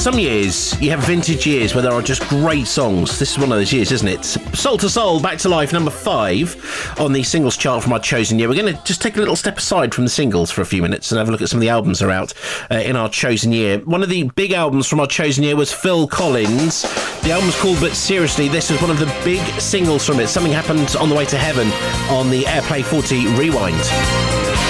Some years, you have vintage years where there are just great songs. This is one of those years, isn't it? Soul to Soul, Back to Life, number 5 on the singles chart from our chosen year. We're going to just take a little step aside from the singles for a few minutes and have a look at some of the albums that are out in our chosen year. One of the big albums from our chosen year was Phil Collins. The album's called But Seriously. This was one of the big singles from it. Something Happened on the Way to Heaven on the Airplay 40 Rewind.